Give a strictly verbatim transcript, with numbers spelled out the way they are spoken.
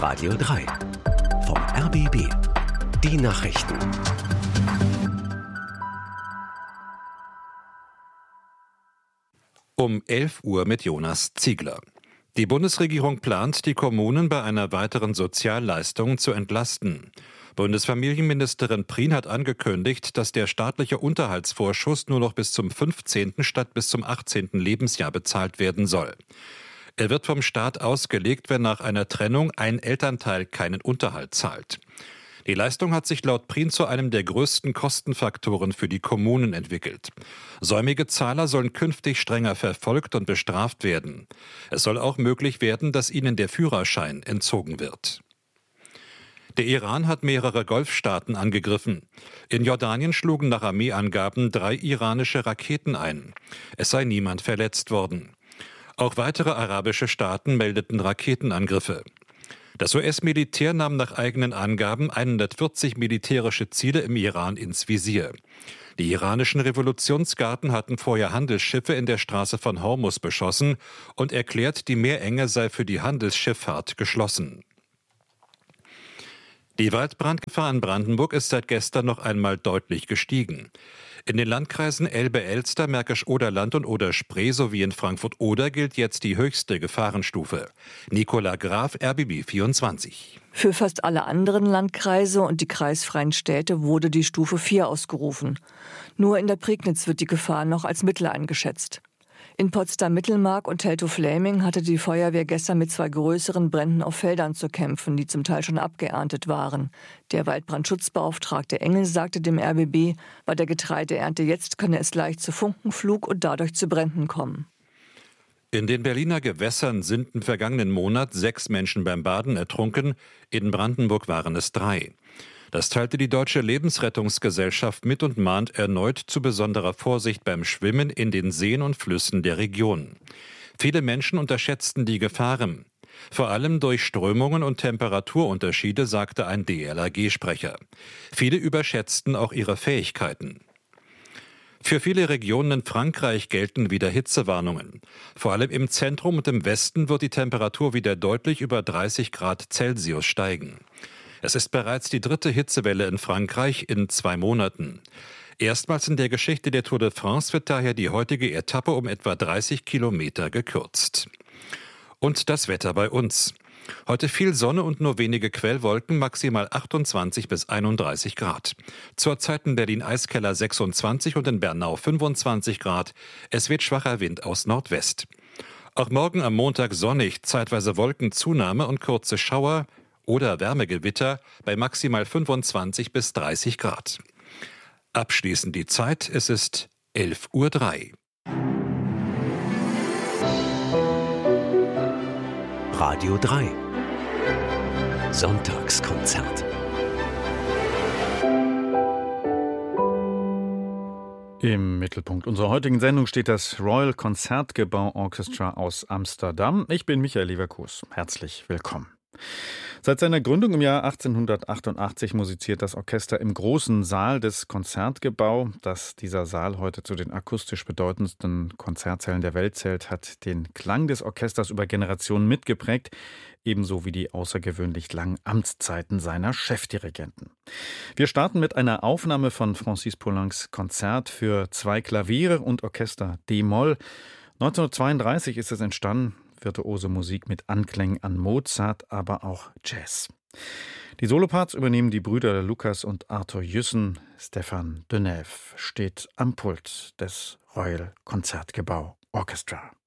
Radio drei. Vom R B B. Die Nachrichten. Um elf Uhr mit Jonas Ziegler. Die Bundesregierung plant, die Kommunen bei einer weiteren Sozialleistung zu entlasten. Bundesfamilienministerin Prien hat angekündigt, dass der staatliche Unterhaltsvorschuss nur noch bis zum fünfzehnten statt bis zum achtzehnten Lebensjahr bezahlt werden soll. Er wird vom Staat ausgelegt, wenn nach einer Trennung ein Elternteil keinen Unterhalt zahlt. Die Leistung hat sich laut Prien zu einem der größten Kostenfaktoren für die Kommunen entwickelt. Säumige Zahler sollen künftig strenger verfolgt und bestraft werden. Es soll auch möglich werden, dass ihnen der Führerschein entzogen wird. Der Iran hat mehrere Golfstaaten angegriffen. In Jordanien schlugen nach Armeeangaben drei iranische Raketen ein. Es sei niemand verletzt worden. Auch weitere arabische Staaten meldeten Raketenangriffe. Das U S-Militär nahm nach eigenen Angaben hundertvierzig militärische Ziele im Iran ins Visier. Die iranischen Revolutionsgarden hatten vorher Handelsschiffe in der Straße von Hormuz beschossen und erklärt, die Meerenge sei für die Handelsschifffahrt geschlossen. Die Waldbrandgefahr in Brandenburg ist seit gestern noch einmal deutlich gestiegen. In den Landkreisen Elbe-Elster, Märkisch-Oderland und Oder-Spree sowie in Frankfurt-Oder gilt jetzt die höchste Gefahrenstufe. Nicola Graf, R B B vierundzwanzig. Für fast alle anderen Landkreise und die kreisfreien Städte wurde die Stufe vier ausgerufen. Nur in der Prignitz wird die Gefahr noch als mittel eingeschätzt. In Potsdam-Mittelmark und Teltow-Fläming hatte die Feuerwehr gestern mit zwei größeren Bränden auf Feldern zu kämpfen, die zum Teil schon abgeerntet waren. Der Waldbrandschutzbeauftragte Engel sagte dem R B B, bei der Getreideernte jetzt könne es leicht zu Funkenflug und dadurch zu Bränden kommen. In den Berliner Gewässern sind im vergangenen Monat sechs Menschen beim Baden ertrunken, in Brandenburg waren es drei. Das teilte die Deutsche Lebensrettungsgesellschaft mit und mahnt erneut zu besonderer Vorsicht beim Schwimmen in den Seen und Flüssen der Region. Viele Menschen unterschätzten die Gefahren. Vor allem durch Strömungen und Temperaturunterschiede, sagte ein D L R G-Sprecher. Viele überschätzten auch ihre Fähigkeiten. Für viele Regionen in Frankreich gelten wieder Hitzewarnungen. Vor allem im Zentrum und im Westen wird die Temperatur wieder deutlich über dreißig Grad Celsius steigen. Es ist bereits die dritte Hitzewelle in Frankreich in zwei Monaten. Erstmals in der Geschichte der Tour de France wird daher die heutige Etappe um etwa dreißig Kilometer gekürzt. Und das Wetter bei uns. Heute viel Sonne und nur wenige Quellwolken, maximal achtundzwanzig bis einunddreißig Grad. Zurzeit in Berlin-Eiskeller sechsundzwanzig und in Bernau fünfundzwanzig Grad. Es weht schwacher Wind aus Nordwest. Auch morgen am Montag sonnig, zeitweise Wolkenzunahme und kurze Schauer oder Wärmegewitter bei maximal fünfundzwanzig bis dreißig Grad. Abschließend die Zeit, es ist elf Uhr drei. Radio drei. Sonntagskonzert. Im Mittelpunkt unserer heutigen Sendung steht das Royal Concertgebouw Orchestra aus Amsterdam. Ich bin Michael Leverkus. Herzlich willkommen. Seit seiner Gründung im Jahr achtzehnhundertachtundachtzig musiziert das Orchester im großen Saal des Concertgebouw. Dass dieser Saal heute zu den akustisch bedeutendsten Konzertsälen der Welt zählt, hat den Klang des Orchesters über Generationen mitgeprägt, ebenso wie die außergewöhnlich langen Amtszeiten seiner Chefdirigenten. Wir starten mit einer Aufnahme von Francis Poulencs Konzert für zwei Klaviere und Orchester D-Moll. neunzehnhundertzweiunddreißig ist es entstanden. Virtuose Musik mit Anklängen an Mozart, aber auch Jazz. Die Soloparts übernehmen die Brüder Lukas und Arthur Jüssen. Stefan Denève steht am Pult des Royal Concertgebouw Orchestra.